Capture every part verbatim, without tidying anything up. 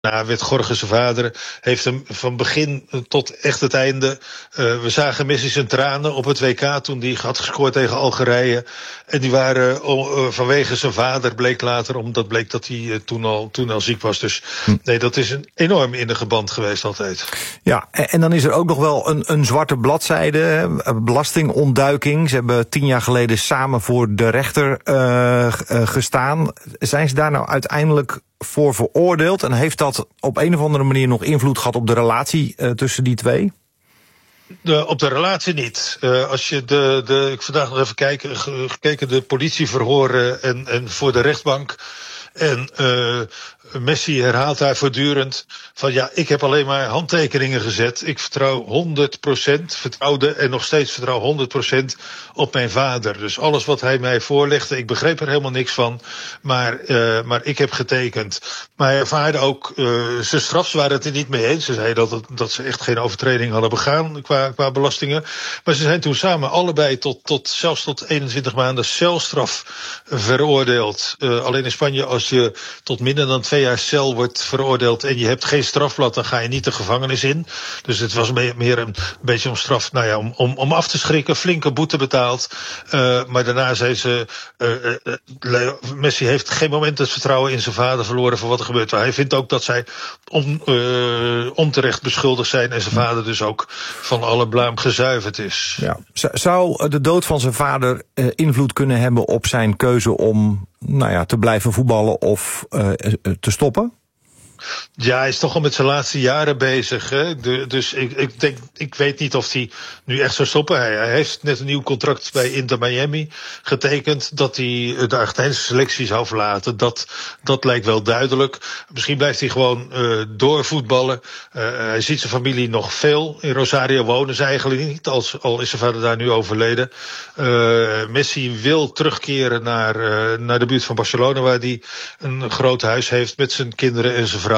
Nou, werd Jorge zijn vader, heeft hem van begin tot echt het einde. Uh, we zagen Messi zijn tranen op het W K toen hij had gescoord tegen Algerije. En die waren uh, vanwege zijn vader, bleek later, omdat bleek dat hij uh, toen, al, toen al ziek was. Dus hm. nee, dat is een enorm innige band geweest altijd. Ja, en dan is er ook nog wel een, een zwarte bladzijde, belastingontduiking. Ze hebben tien jaar geleden samen voor de rechter uh, uh, gestaan. Zijn ze daar nou uiteindelijk voor veroordeeld? En heeft dat op een of andere manier nog invloed gehad op de relatie uh, tussen die twee? De, op de relatie niet. Uh, als je de, de, ik vandaag nog even kijken, gekeken de politieverhoren en, en voor de rechtbank. En uh, Messi herhaalt daar voortdurend van ja, ik heb alleen maar handtekeningen gezet. Ik vertrouw honderd procent, vertrouwde en nog steeds vertrouw honderd procent op mijn vader. Dus alles wat hij mij voorlegde, ik begreep er helemaal niks van. Maar, uh, maar ik heb getekend. Maar hij ervaarde ook, uh, zijn straf, ze waren het er niet mee eens. Ze zeiden dat, het, dat ze echt geen overtreding hadden begaan qua, qua belastingen. Maar ze zijn toen samen allebei tot, tot zelfs tot eenentwintig maanden celstraf veroordeeld. Uh, alleen in Spanje, als je tot minder dan twee jaar cel wordt veroordeeld en je hebt geen strafblad, dan ga je niet de gevangenis in. Dus het was meer een beetje om straf, nou ja, om, om, om af te schrikken, flinke boete betaald. Uh, maar daarna zei ze, uh, uh, Messi heeft geen moment het vertrouwen in zijn vader verloren voor wat er gebeurt. Hij vindt ook dat zij on, uh, onterecht beschuldigd zijn en zijn vader dus ook van alle blaam gezuiverd is. Ja. Zou de dood van zijn vader uh, invloed kunnen hebben op zijn keuze om nou ja, te blijven voetballen of uh, te stoppen? Ja, hij is toch al met zijn laatste jaren bezig. Hè? De, dus ik, ik denk, ik weet niet of hij nu echt zou stoppen. Hij, hij heeft net een nieuw contract bij Inter Miami getekend dat hij de Argentijnse selectie zou verlaten. Dat, dat lijkt wel duidelijk. Misschien blijft hij gewoon uh, doorvoetballen. Uh, hij ziet zijn familie nog veel. In Rosario wonen ze eigenlijk niet, als, al is zijn vader daar nu overleden. Uh, Messi wil terugkeren naar, uh, naar de buurt van Barcelona, waar hij een groot huis heeft met zijn kinderen en zijn vrouw.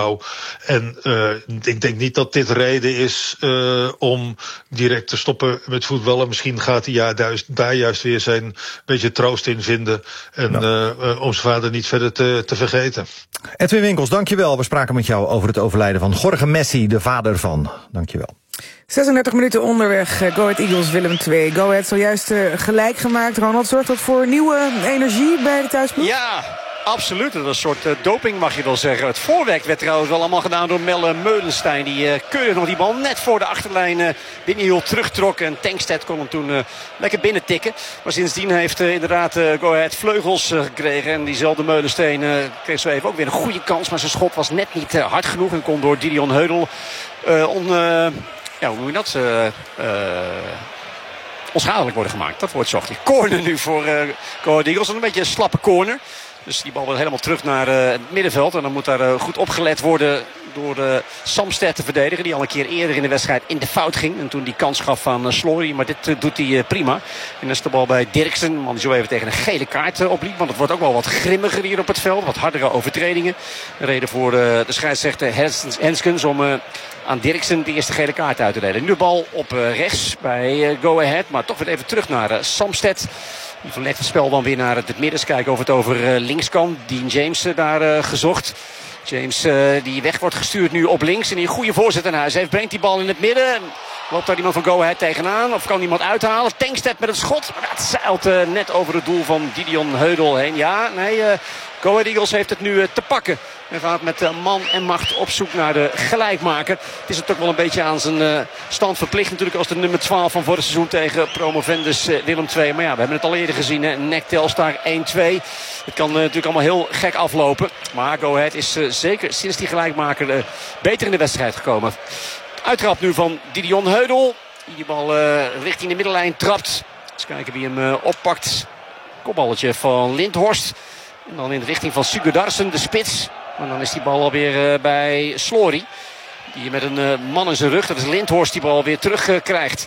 En uh, ik denk niet dat dit reden is uh, om direct te stoppen met voetballen. Misschien gaat hij ja, daar, daar juist weer zijn beetje troost in vinden. En ja. uh, uh, om zijn vader niet verder te, te vergeten. Edwin Winkels, dankjewel. We spraken met jou over het overlijden van Jorge Messi, de vader van. Dankjewel. zesendertig minuten onderweg. Go Ahead Eagles, Willem twee. Go Ahead zojuist uh, gelijk gemaakt. Ronald, zorgt dat voor nieuwe energie bij de thuisploeg? Ja. Absoluut, dat is een soort uh, doping mag je wel zeggen. Het voorwerk werd trouwens wel allemaal gedaan door Melle Meulenstein. Die uh, keurig nog die bal net voor de achterlijn uh, binnenhield, terugtrok. En Tankstedt kon hem toen uh, lekker binnen tikken. Maar sindsdien heeft uh, inderdaad uh, Go Ahead vleugels uh, gekregen. En diezelfde Meulenstein uh, kreeg zo even ook weer een goede kans. Maar zijn schot was net niet uh, hard genoeg. En kon door Didion Heudel uh, on, uh, ja, hoe noem je dat? Uh, uh, onschadelijk worden gemaakt. Dat woord zocht hij. Corner nu voor uh, Go Ahead Eagles. Een beetje een slappe corner. Dus die bal wordt helemaal terug naar uh, het middenveld. En dan moet daar uh, goed opgelet worden door uh, Samsted te verdedigen. Die al een keer eerder in de wedstrijd in de fout ging. En toen die kans gaf aan uh, Slory. Maar dit uh, doet hij uh, prima. En dan is de bal bij Dirksen. Een man die zo even tegen een gele kaart uh, opliep. Want het wordt ook wel wat grimmiger hier op het veld. Wat hardere overtredingen. Een reden voor uh, de scheidsrechter Henskens om uh, aan Dirksen de eerste gele kaart uit te delen. Nu de bal op uh, rechts bij uh, Go Ahead. Maar toch weer even terug naar uh, Samsted. Die verlegt het spel dan weer naar het midden. Dus kijken of het over uh, links kan. Dean James uh, daar uh, gezocht. James uh, die weg wordt gestuurd nu op links. En die een goede voorzet aan huis heeft. Brengt die bal in het midden. Loopt daar iemand van Go Ahead tegenaan. Of kan iemand uithalen. Tankstedt met het schot. Maar dat zeilt uh, net over het doel van Didion Heudel heen. Ja, nee, uh, Go Ahead Eagles heeft het nu uh, te pakken. En gaat met uh, man en macht op zoek naar de gelijkmaker. Het is natuurlijk wel een beetje aan zijn uh, stand verplicht natuurlijk als de nummer twaalf van vorig seizoen tegen promovendus uh, Willem twee. Maar ja, we hebben het al eerder gezien. Hè. Nek Telstar één twee. Het kan uh, natuurlijk allemaal heel gek aflopen. Maar Go Ahead is uh, zeker sinds die gelijkmaker uh, beter in de wedstrijd gekomen. Uittrap nu van Didion Heudel. Die die bal uh, richting de middenlijn trapt. Eens kijken wie hem uh, oppakt. Kopballetje van Lindhorst. En dan in de richting van Sigurdarsen, de spits. En dan is die bal alweer uh, bij Slory. Die met een uh, man in zijn rug, dat is Lindhorst, die bal weer terug uh, krijgt.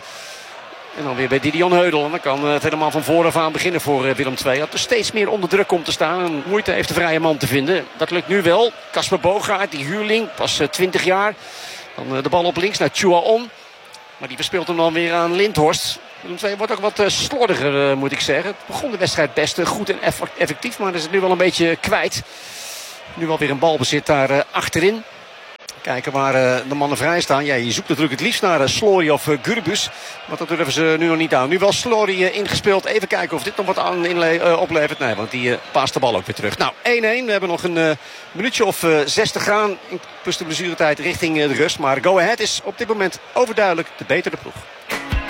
En dan weer bij Didion Heudel. En dan kan uh, het helemaal van vooraf aan beginnen voor uh, Willem twee. Dat er steeds meer onder druk komt te staan. En moeite heeft de vrije man te vinden. Dat lukt nu wel. Kasper Bogaert, die huurling, pas uh, twintig jaar. Dan uh, de bal op links naar Chuaon. Maar die verspeelt hem dan weer aan Lindhorst. Willem twee wordt ook wat uh, slordiger, uh, moet ik zeggen. Het begon de wedstrijd best uh, goed en effectief. Maar is het nu wel een beetje kwijt. Nu wel weer een balbezit daar uh, achterin. Kijken waar uh, de mannen vrij staan. Ja, je zoekt natuurlijk het liefst naar uh, Slory of uh, Gurbus. Maar dat durven ze nu nog niet aan. Nu wel Slory uh, ingespeeld. Even kijken of dit nog wat aan inle- uh, oplevert. Nee, want die uh, paast de bal ook weer terug. Nou, één-één. We hebben nog een uh, minuutje of uh, zes te gaan. Plus de blessuretijd richting uh, de rust. Maar Go Ahead is op dit moment overduidelijk de betere ploeg.